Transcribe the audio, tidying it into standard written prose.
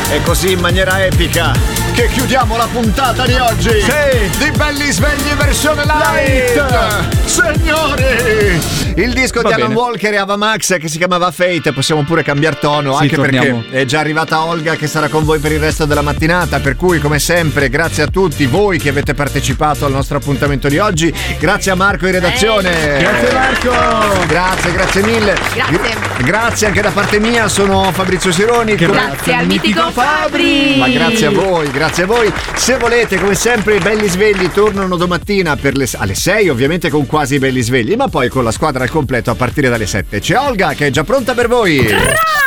E così in maniera epica che chiudiamo la puntata di oggi. Sì. Di Belli Svegli versione light. Signori, il disco di Alan Walker e Ava Max che si chiamava Fate. Possiamo pure cambiare tono, sì, anche torniamo. perché è già arrivata Olga che sarà con voi per il resto della mattinata. Per cui, come sempre, grazie a tutti voi che avete partecipato al nostro appuntamento di oggi. Grazie a Marco in redazione. Grazie Marco. Grazie mille. Grazie anche da parte mia, sono Fabrizio Sironi. Grazie al mitico Fabri. Ma grazie a voi, grazie a voi. Se volete, come sempre, i Belli Svegli tornano domattina alle 6, ovviamente con quasi Belli Svegli, ma poi con la squadra al completo a partire dalle 7. C'è Olga che è già pronta per voi.